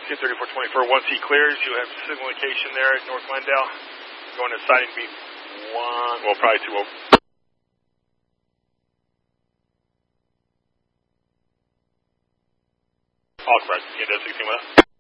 23424, once he clears, you have signal indication there at North Glendale. Going to sighting beat 1, well, probably 2 over. All correct. You can do 16 with that.